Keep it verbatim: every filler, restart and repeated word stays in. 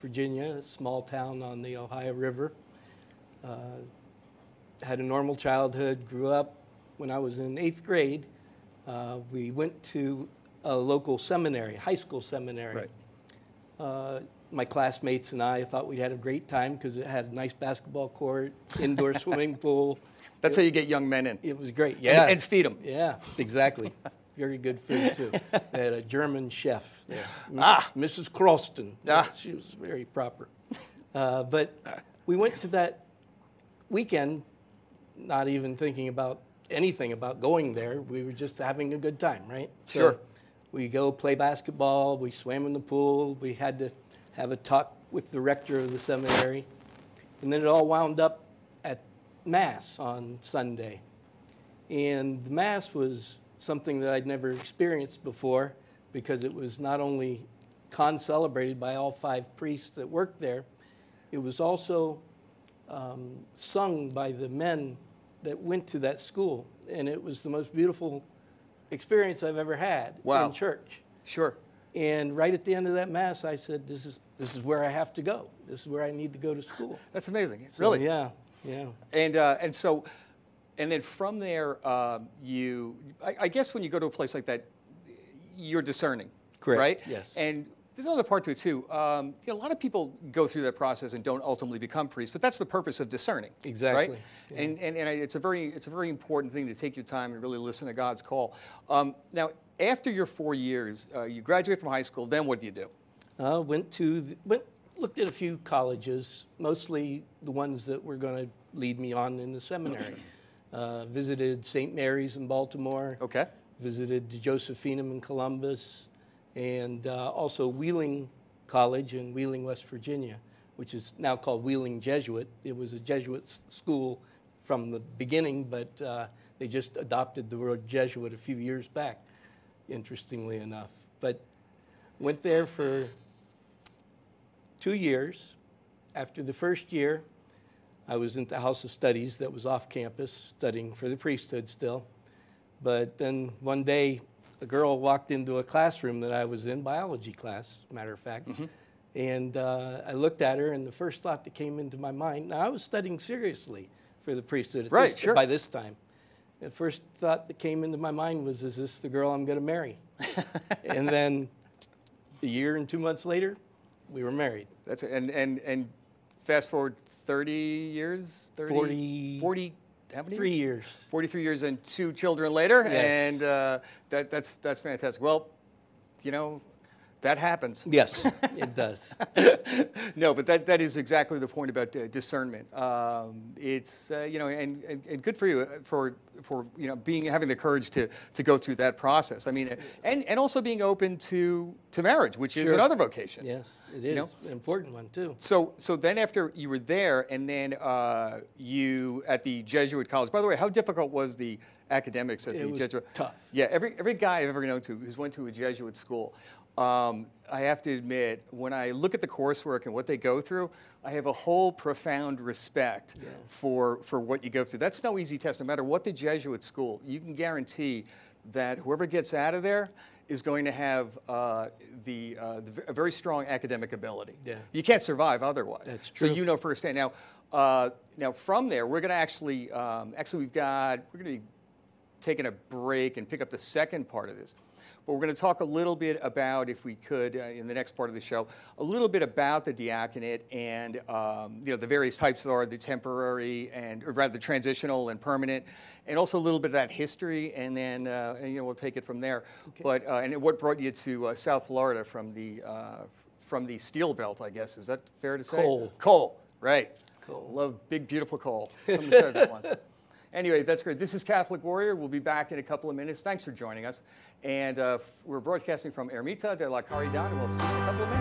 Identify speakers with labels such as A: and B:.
A: Virginia, a small town on the Ohio River. Uh, had a normal childhood, grew up. When I was in eighth grade, uh, we went to a local seminary, high school seminary.
B: Right.
A: Uh, my classmates and I thought we'd had a great time because it had a nice basketball court, indoor swimming pool.
B: That's
A: it,
B: how you get young men in.
A: It was great, yeah.
B: And, and feed them.
A: Yeah, exactly. Very good food, too. They had a German chef there, Missus
B: Ah.
A: Missus Croston.
B: Ah.
A: She was very proper. Uh, but we went to that weekend not even thinking about anything about going there. We were just having a good time, right?
B: Sure.
A: So we go play basketball. We swam in the pool. We had to have a talk with the rector of the seminary. And then it all wound up at Mass on Sunday. And the Mass was something that I'd never experienced before because it was not only con-celebrated by all five priests that worked there, it was also um, sung by the men that went to that school. And it was the most beautiful experience I've ever had
B: Wow.
A: in church.
B: Sure.
A: And right at the end of that Mass, I said, this is, this is where I have to go. This is where I need to go to school.
B: That's amazing.
A: So,
B: Really?
A: Yeah, yeah.
B: And uh, and so, and then from there, um, you, I, I guess when you go to a place like that, you're discerning,
A: Correct,
B: right?
A: yes.
B: And there's another part to it too. Um, you know, a lot of people go through that process and don't ultimately become priests, but that's the purpose of discerning,
A: Exactly.
B: right?
A: Yeah.
B: And and, and I, it's a very it's a very important thing to take your time and really listen to God's call. Um, now, after your four years, uh, you graduate from high school. Then what do you do?
A: Uh, went to, the, went, looked at a few colleges, mostly the ones that were going to lead me on in the seminary. Uh, visited Saint Mary's in Baltimore.
B: Okay.
A: Visited the Josephinum in Columbus, and uh, also Wheeling College in Wheeling, West Virginia, which is now called Wheeling Jesuit. It was a Jesuit s- school from the beginning, but uh, they just adopted the word Jesuit a few years back, interestingly enough. But went there for two years. After the first year, I was in the House of Studies that was off campus, studying for the priesthood still. But then one day, a girl walked into a classroom that I was in, biology class, as a matter of fact.
B: Mm-hmm.
A: And uh, I looked at her, and the first thought that came into my mind, now I was studying seriously for the priesthood at
B: Right,
A: this,
B: sure.
A: by this time. The first thought that came into my mind was, is this the girl I'm going to marry? And then a year and two months later, we were married.
B: That's it. And and and fast forward thirty years, thirty,
A: forty,
B: forty, how many?
A: Three years.
B: forty-three years and two children later,
A: Yes.
B: and uh, that that's that's fantastic. Well, you know, that happens.
A: Yes, it does.
B: No, but that, that is exactly the point about uh, discernment. Um, it's uh, you know, and, and, and good for you for for you know being having the courage to to go through that process. I mean, and and also being open to to marriage, which is
A: Sure.
B: another vocation.
A: Yes, it is
B: know?
A: an important one, too.
B: So, so then after you were there, and then uh, you at the Jesuit college. By the way, how difficult was the academics at
A: It
B: the
A: was
B: Jesuit?
A: tough.
B: Yeah, every every guy I've ever known to who's went to a Jesuit school, um, I have to admit, when I look at the coursework and what they go through, I have a whole profound respect
A: Yeah.
B: for for what you go through. That's no easy test. No matter what the Jesuit school, you can guarantee that whoever gets out of there is going to have uh, the, uh, the a very strong academic ability.
A: Yeah.
B: You can't survive otherwise.
A: That's
B: So
A: true.
B: you know firsthand. Now, uh, now from there, we're going to actually, um, actually we've got, we're going to be taking a break and pick up the second part of this. But we're going to talk a little bit about, if we could, uh, in the next part of the show, a little bit about the diaconate and um, you know the various types that are the temporary and, or rather, transitional and permanent, and also a little bit of that history, and then uh, and, you know we'll take it from there.
A: Okay.
B: But uh, and what brought you to uh, South Florida from the uh, from the Steel Belt, I guess, is that fair to say?
A: Coal.
B: Coal, right?
A: Coal.
B: Love big, beautiful coal. Somebody said that once. Anyway, that's great. This is Catholic Warrior. We'll be back in a couple of minutes. Thanks for joining us. And uh, we're broadcasting from Ermita de la Caridad, and we'll see you in a couple of minutes.